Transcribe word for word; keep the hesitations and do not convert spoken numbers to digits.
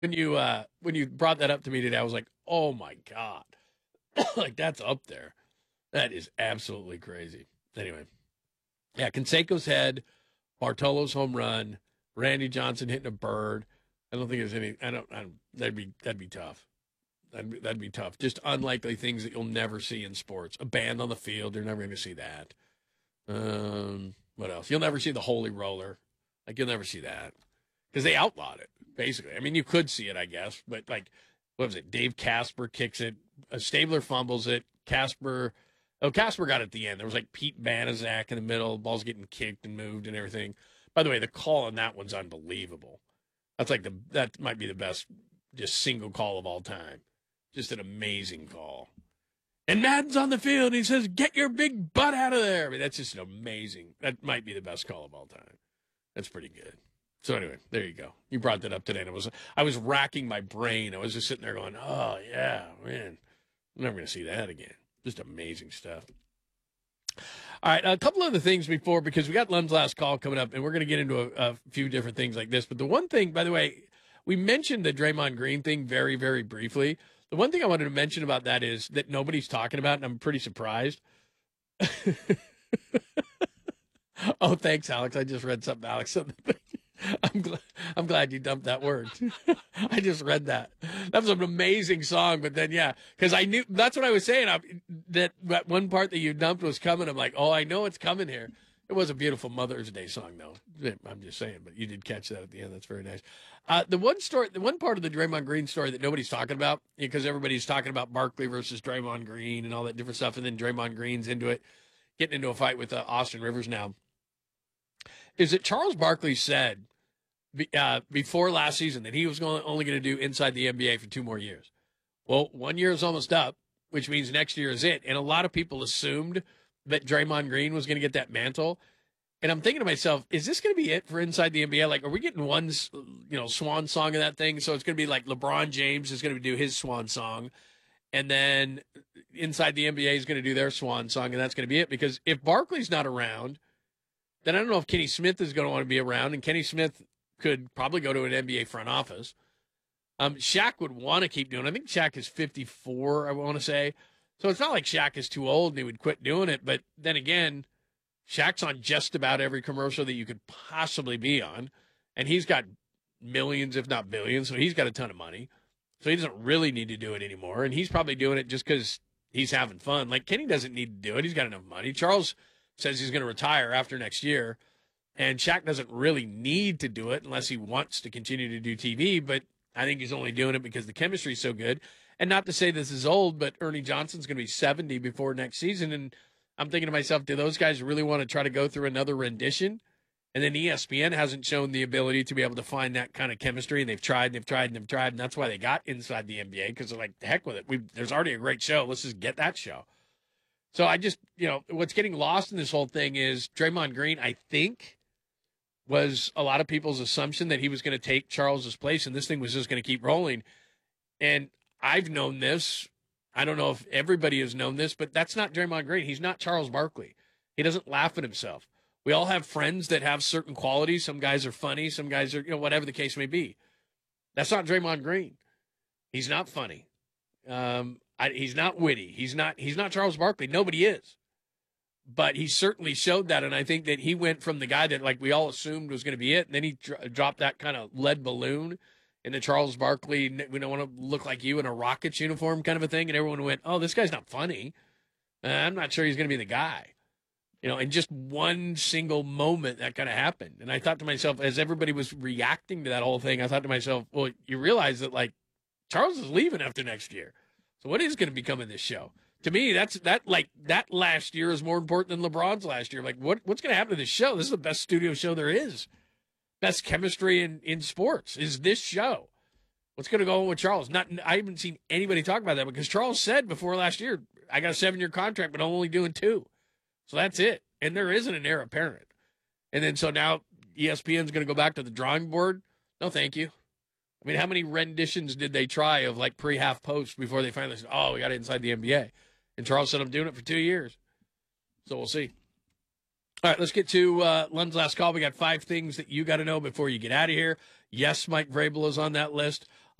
when you uh, when you brought that up to me today, I was like, oh my god, like that's up there. That is absolutely crazy. Anyway, yeah, Canseco's head, Bartolo's home run, Randy Johnson hitting a bird. I don't think there's any. I don't. I don't that'd be that'd be tough. That'd be, that'd be tough. Just unlikely things that you'll never see in sports. A band on the field, you're never going to see that. Um, what else? You'll never see the Holy Roller. Like you'll never see that because they outlawed it. Basically, I mean, you could see it, I guess, but like, what was it? Dave Casper kicks it. Uh, Stabler fumbles it. Casper. Oh, Casper got it at the end. There was like Pete Banaszak in the middle. The ball's getting kicked and moved and everything. By the way, the call on that one's unbelievable. That's like the that might be the best just single call of all time. Just an amazing call. And Madden's on the field, and he says, get your big butt out of there. I mean, that's just an amazing. That might be the best call of all time. That's pretty good. So anyway, there you go. You brought that up today, and it was I was racking my brain. I was just sitting there going, oh, yeah, man. I'm never going to see that again. Just amazing stuff. All right, a couple other things before, because we got Lem's last call coming up, and we're going to get into a, a few different things like this. But the one thing, by the way, we mentioned the Draymond Green thing very, very briefly. The one thing I wanted to mention about that is that nobody's talking about, and I'm pretty surprised. Oh, thanks, Alex. I just read something, Alex. I'm glad, I'm glad you dumped that word. I just read that. That was an amazing song, but then, yeah, because I knew, that's what I was saying. I, that, that one part that you dumped was coming. I'm like, oh, I know it's coming here. It was a beautiful Mother's Day song, though. I'm just saying, but you did catch that at the end. That's very nice. Uh, the one story, the one part of the Draymond Green story that nobody's talking about, because everybody's talking about Barkley versus Draymond Green and all that different stuff, and then Draymond Green's into it, getting into a fight with uh, Austin Rivers now, is that Charles Barkley said uh, before last season that he was going, only going to do inside the N B A for two more years. Well, one year is almost up, which means next year is it. And a lot of people assumed that Draymond Green was going to get that mantle. And I'm thinking to myself, is this going to be it for inside the N B A? Like, are we getting one, you know, swan song of that thing? So it's going to be like LeBron James is going to do his swan song. And then inside the N B A is going to do their swan song. And that's going to be it. Because if Barkley's not around, then I don't know if Kenny Smith is going to want to be around. And Kenny Smith could probably go to an N B A front office. Um, Shaq would want to keep doing it. I think Shaq is fifty-four, I want to say. So it's not like Shaq is too old and he would quit doing it. But then again, Shaq's on just about every commercial that you could possibly be on. And he's got millions, if not billions. So he's got a ton of money. So he doesn't really need to do it anymore. And he's probably doing it just because he's having fun. Like Kenny doesn't need to do it. He's got enough money. Charles says he's going to retire after next year. And Shaq doesn't really need to do it unless he wants to continue to do T V. But I think he's only doing it because the chemistry is so good. And not to say this is old, but Ernie Johnson's going to be seventy before next season. And I'm thinking to myself, do those guys really want to try to go through another rendition? And then E S P N hasn't shown the ability to be able to find that kind of chemistry. And they've tried, and they've tried, and they've tried. And that's why they got inside the N B A, because they're like, the heck with it. we there's already a great show. Let's just get that show. So I just, you know, what's getting lost in this whole thing is Draymond Green, I think, was a lot of people's assumption that he was going to take Charles's place and this thing was just going to keep rolling. And I've known this. I don't know if everybody has known this, but that's not Draymond Green. He's not Charles Barkley. He doesn't laugh at himself. We all have friends that have certain qualities. Some guys are funny. Some guys are, you know, whatever the case may be. That's not Draymond Green. He's not funny. Um, I, he's not witty. He's not, he's not Charles Barkley. Nobody is. But he certainly showed that, and I think that he went from the guy that, like, we all assumed was going to be it, and then he dro- dropped that kind of lead balloon in the Charles Barkley, we don't want to look like you in a Rockets uniform kind of a thing, and everyone went, oh, this guy's not funny. Uh, I'm not sure he's going to be the guy. You know, in just one single moment that kind of happened. And I thought to myself, as everybody was reacting to that whole thing, I thought to myself, well, you realize that, like, Charles is leaving after next year. So what is going to become of this show? To me, that's that like that last year is more important than LeBron's last year. Like, what what's going to happen to this show? This is the best studio show there is. Best chemistry in, in sports is this show. What's going to go on with Charles? Not I haven't seen anybody talk about that because Charles said before last year, I got a seven-year contract, but I'm only doing two. So that's it. And there isn't an heir apparent. And then so now E S P N's going to go back to the drawing board. No, thank you. I mean, how many renditions did they try of like pre-half post before they finally said, oh, we got it inside the N B A? And Charles said, I'm doing it for two years. So we'll see. All right, let's get to uh, Len's last call. We got five things that you got to know before you get out of here. Yes, Mike Vrabel is on that list.